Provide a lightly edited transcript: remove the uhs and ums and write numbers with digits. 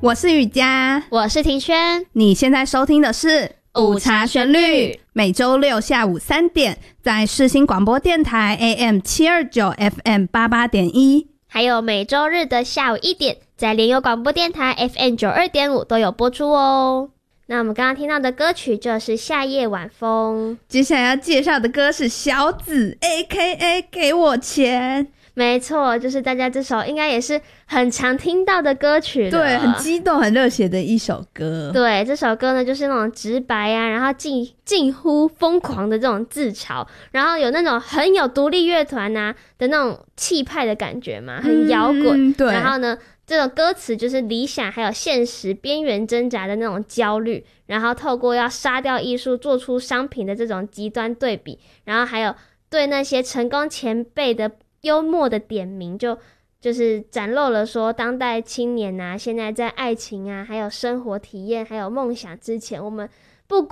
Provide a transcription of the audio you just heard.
我是雨佳， 我是庭轩。 你现在收听的是午茶旋律，每周六下午3点在世新广播电台 AM729 FM88.1， 还有每周日的下午1点在联友广播电台 FM92.5 都有播出哦。那我们刚刚听到的歌曲就是夏夜晚风， 接下来要介绍的歌是小紫 AKA 给我钱。 没错，就是大家这首应该也是很常听到的歌曲了， 对，很激动很热血的一首歌。 对，这首歌呢就是那种直白啊，然后近乎疯狂的这种自嘲，然后有那种很有独立乐团啊的那种气派的感觉嘛，很摇滚， 对。 然后呢这种歌词就是理想还有现实边缘挣扎的那种焦虑，然后透过要杀掉艺术做出商品的这种极端对比，然后还有对那些成功前辈的幽默的点名，就是展露了说当代青年啊，现在在爱情啊还有生活体验还有梦想之前，我们不